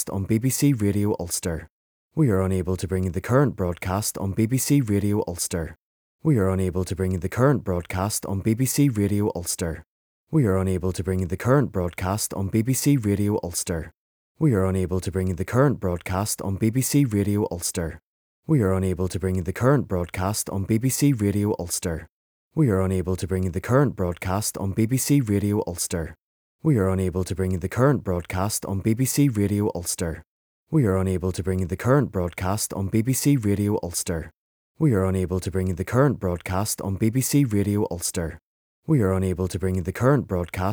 broadcast on BBC Radio Ulster. We are unable to bring you the current broadcast on BBC Radio Ulster. We are unable to bring you the current broadcast on BBC Radio Ulster. We are unable to bring you the current broadcast on BBC Radio Ulster. We are unable to bring you the current broadcast on BBC Radio Ulster. We are unable to bring you the current broadcast on BBC Radio Ulster. We are unable to bring you the current broadcast on BBC Radio Ulster. We are unable to bring you the current broadcast on BBC Radio Ulster. We are unable to bring you the current broadcast on BBC Radio Ulster. We are unable to bring you the current broadcast on BBC Radio Ulster. We are unable to bring you the current broadcast